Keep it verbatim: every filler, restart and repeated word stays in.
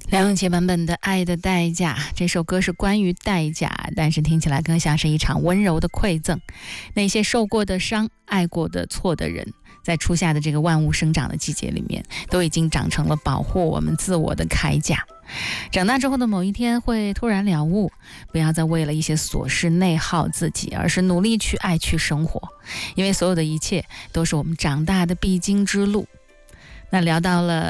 梁咏琪版本的《爱的代价》，这首歌是关于代价，但是听起来更像是一场温柔的馈赠。那些受过的伤、爱过的错的人，在初夏的这个万物生长的季节里面，都已经长成了保护我们自我的铠甲。长大之后的某一天会突然了悟，不要再为了一些琐事内耗自己，而是努力去爱去生活，因为所有的一切都是我们长大的必经之路。那聊到了